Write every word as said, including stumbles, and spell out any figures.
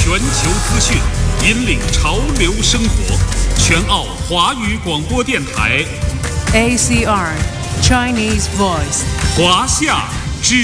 全球资讯，引领潮流生活。全澳华语广播电台 A C R Chinese Voice， 华夏